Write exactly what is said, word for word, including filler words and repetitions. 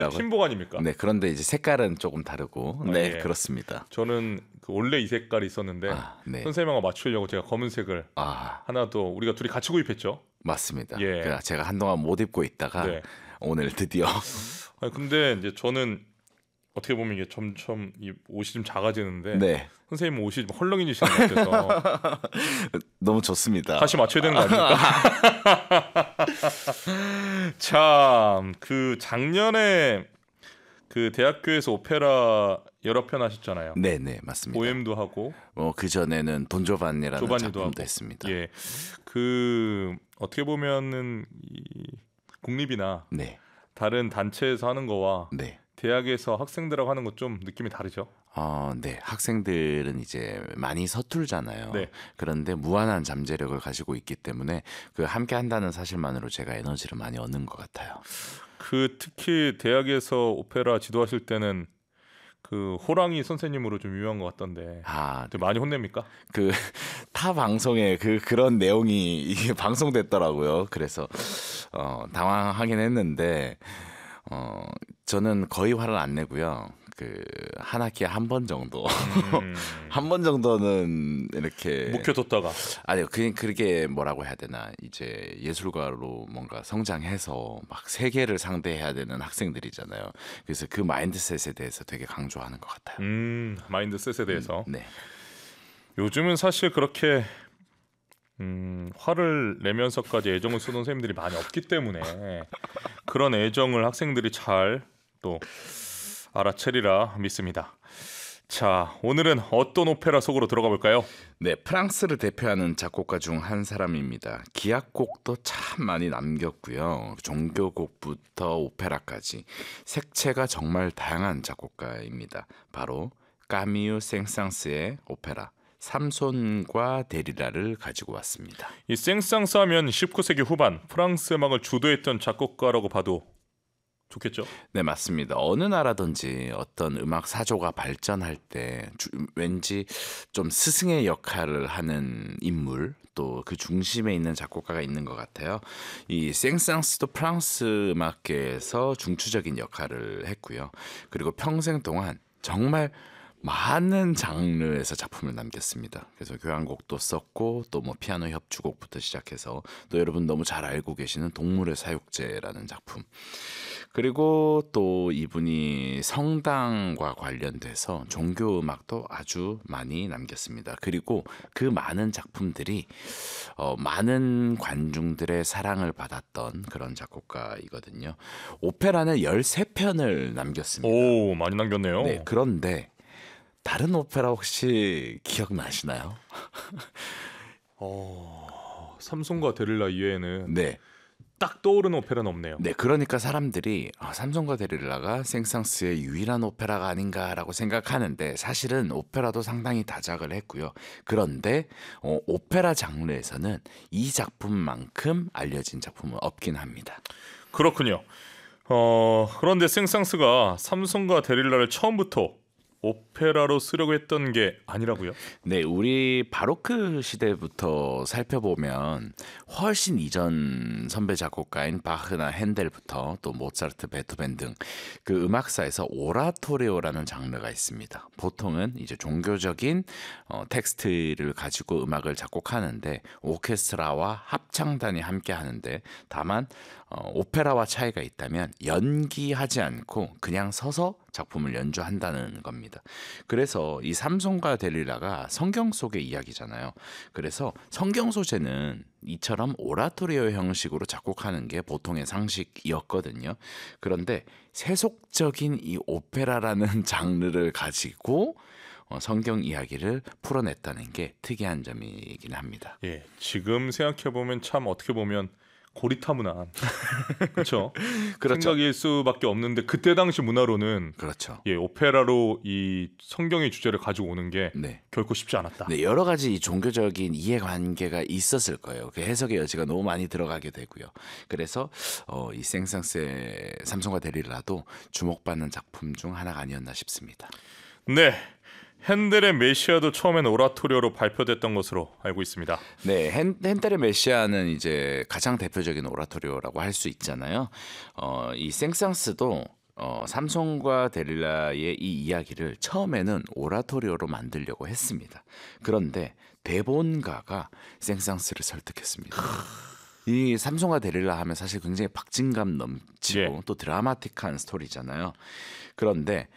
신복 아닙니까? 네, 그런데 이제 색깔은 조금 다르고, 아, 네, 예. 그렇습니다. 저는 그 원래 이 색깔이 있었는데 아, 네. 선생님하고 맞추려고 제가 검은색을 아, 하나 더 우리가 둘이 같이 구입했죠. 맞습니다. 예. 그래서 제가 한동안 못 입고 있다가 네. 오늘 드디어 아니, 근데 이제 저는 어떻게 보면 이게 점점 이 옷이 좀 작아지는데 네, 선생님 옷이 좀 헐렁해지시는 것 같아서 너무 좋습니다. 다시 맞춰야 되는 거 아닙니까? 참, 그 작년에 그 대학교에서 오페라 여러 편 하셨잖아요. 네, 네, 맞습니다. 보엠도 하고 어, 그 전에는 돈조반니라는 조반니도 작품도 하고. 했습니다. 예, 그 어떻게 보면은 이 국립이나 네, 다른 단체에서 하는 거와 네. 대학에서 학생들하고 하는 거 좀 느낌이 다르죠. 어, 네. 학생들은 이제 많이 서툴잖아요. 네. 그런데 무한한 잠재력을 가지고 있기 때문에 그 함께 한다는 사실만으로 제가 에너지를 많이 얻는 것 같아요. 그 특히 대학에서 오페라 지도하실 때는 그 호랑이 선생님으로 좀 유명한 것 같던데 아, 좀 많이 혼냅니까? 그 타 방송에 그 그런 내용이 이게 방송됐더라고요. 그래서 어, 당황하긴 했는데 어, 저는 거의 화를 안 내고요. 그 한 학기에 한 번 정도, 음, 한 번 정도는 이렇게 묵혀뒀다가 아니요, 그 그렇게 뭐라고 해야 되나 이제 예술가로 뭔가 성장해서 막 세계를 상대해야 되는 학생들이잖아요. 그래서 그 마인드셋에 대해서 되게 강조하는 것 같아요. 음, 마인드셋에 대해서 네, 요즘은 사실 그렇게 음, 화를 내면서까지 애정을 쓰는 선생님들이 많이 없기 때문에 그런 애정을 학생들이 잘 또 알아채리라 믿습니다. 자, 오늘은 어떤 오페라 속으로 들어가 볼까요? 네, 프랑스를 대표하는 작곡가 중 한 사람입니다. 기악곡도 참 많이 남겼고요. 종교곡부터 오페라까지 색채가 정말 다양한 작곡가입니다. 바로 까미유 생상스의 오페라 삼손과 데리라를 가지고 왔습니다. 이 생상스 하면 십구 세기 후반 프랑스 음악을 주도했던 작곡가라고 봐도 좋겠죠? 네, 맞습니다. 어느 나라든지 어떤 음악 사조가 발전할 때 주, 왠지 좀 스승의 역할을 하는 인물 또 그 중심에 있는 작곡가가 있는 것 같아요. 이 생상스도 프랑스 음악계에서 중추적인 역할을 했고요. 그리고 평생 동안 정말 많은 장르에서 작품을 남겼습니다. 그래서 교향곡도 썼고 또 뭐 피아노 협주곡부터 시작해서 또 여러분 너무 잘 알고 계시는 동물의 사육제라는 작품, 그리고 또 이분이 성당과 관련돼서 종교 음악도 아주 많이 남겼습니다. 그리고 그 많은 작품들이 어, 많은 관중들의 사랑을 받았던 그런 작곡가이거든요. 오페라는 열세 편을 남겼습니다. 오, 많이 남겼네요. 네, 그런데 다른 오페라 혹시 기억나시나요? 어, 삼손과 데릴라 이외에는 네. 딱 떠오르는 오페라는 없네요. 네, 그러니까 사람들이 아, 삼손과 데릴라가 생상스의 유일한 오페라가 아닌가라고 생각하는데 사실은 오페라도 상당히 다작을 했고요. 그런데 어, 오페라 장르에서는 이 작품만큼 알려진 작품은 없긴 합니다. 그렇군요. 어, 그런데 생상스가 삼손과 데릴라를 처음부터 오페라로 쓰려고 했던 게 아니라고요? 네, 우리 바로크 시대부터 살펴보면 훨씬 이전 선배 작곡가인 바흐나 핸델부터 또 모차르트, 베토벤 등 그 음악사에서 오라토리오라는 장르가 있습니다. 보통은 이제 종교적인 어, 텍스트를 가지고 음악을 작곡하는데 오케스트라와 합창단이 함께 하는데 다만 어, 오페라와 차이가 있다면 연기하지 않고 그냥 서서 작품을 연주한다는 겁니다. 그래서 이 삼손과 데릴라가 성경 속의 이야기잖아요. 그래서 성경 소재는 이처럼 오라토리오 형식으로 작곡하는 게 보통의 상식이었거든요. 그런데 세속적인 이 오페라라는 장르를 가지고 어, 성경 이야기를 풀어냈다는 게 특이한 점이긴 합니다. 예, 지금 생각해 보면 참 어떻게 보면 고리타분한 그렇죠. 그렇죠. 생각일 수밖에 없는데 그때 당시 문화로는 그렇죠. 예, 오페라로 이 성경의 주제를 가지고 오는 게 네. 결코 쉽지 않았다. 네, 여러 가지 이 종교적인 이해관계가 있었을 거예요. 그 해석의 여지가 너무 많이 들어가게 되고요. 그래서 어, 이 생상스의 삼손과 데릴라도 주목받는 작품 중 하나가 아니었나 싶습니다. 네, 핸델의 메시아도 처음엔 오라토리오로 발표됐던 것으로 알고 있습니다. 네, 핸, 핸델의 메시아는 이제 가장 대표적인 오라토리오라고 할 수 있잖아요. 어, 이 생상스도 어, 삼손과 데릴라의 이 이야기를 처음에는 오라토리오로 만들려고 했습니다. 그런데 대본가가 생상스를 설득했습니다. 이 삼손과 데릴라 하면 사실 굉장히 박진감 넘치고 예. 또 드라마틱한 스토리잖아요. 그런데